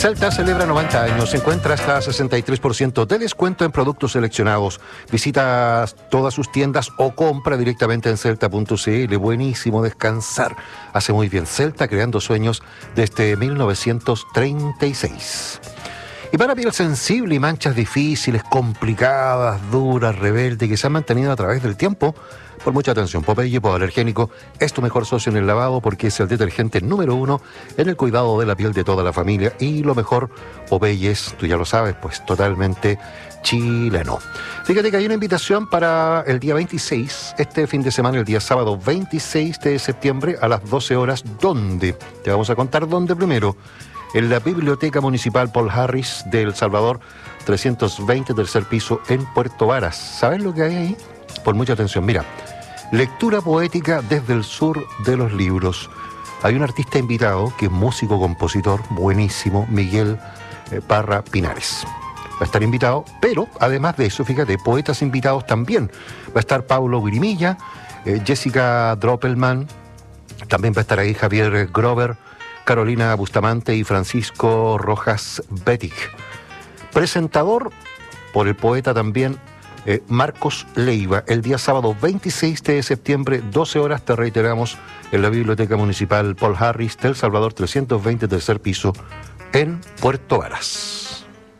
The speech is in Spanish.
Celta celebra 90 años. Se encuentra hasta 63% de descuento en productos seleccionados. Visita todas sus tiendas o compra directamente en celta.cl. Buenísimo descansar. Hace muy bien Celta, creando sueños desde 1936. Y para piel sensible y manchas difíciles, complicadas, duras, rebeldes, que se han mantenido a través del tiempo, por mucha atención, Popeye Hipoalergénico es tu mejor socio en el lavado porque es el detergente número 1 en el cuidado de la piel de toda la familia. Y lo mejor, Popeye es, tú ya lo sabes, pues totalmente chileno. Fíjate que hay una invitación para el día 26, este fin de semana, el día sábado 26 de septiembre a las 12 horas. ¿Dónde? Te vamos a contar dónde primero. En la Biblioteca Municipal Paul Harris de El Salvador, 320, tercer piso, en Puerto Varas. ¿Sabes lo que hay ahí? Por mucha atención, mira, lectura poética desde el sur de los libros. Hay un artista invitado que es músico, compositor, buenísimo, Miguel Parra Pinares. Va a estar invitado, pero además de eso, fíjate, poetas invitados también. Va a estar Paulo Guirimilla, Jessica Droppelman, también va a estar ahí Javier Grover, Carolina Bustamante y Francisco Rojas Betic. Presentador por el poeta también Marcos Leiva, el día sábado 26 de septiembre, 12 horas, te reiteramos, en la Biblioteca Municipal Paul Harris del Salvador, 320, tercer piso, en Puerto Varas.